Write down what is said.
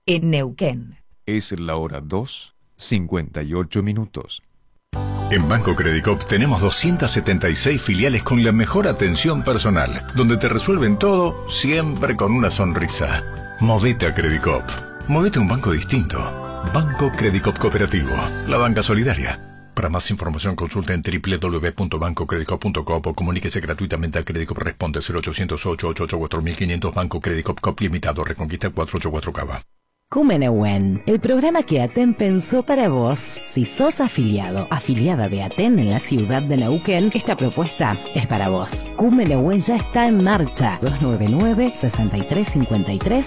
en Neuquén. Es la hora 2:58. En Banco Credicop tenemos 276 filiales con la mejor atención personal, donde te resuelven todo siempre con una sonrisa. Movete a Credicop. Movete a un banco distinto. Banco Credicop Cooperativo. La banca solidaria. Para más información consulta en www.bancocredicop.com o comuníquese gratuitamente al Credicop Responde 0800-888-4500 Banco Credicop Cop Limitado Reconquista 484 Cava. Cumenehuen, el programa que Aten pensó para vos. Si sos afiliada de Aten en la ciudad de Neuquén, esta propuesta es para vos. Cumenehuen ya está en marcha. 299-6353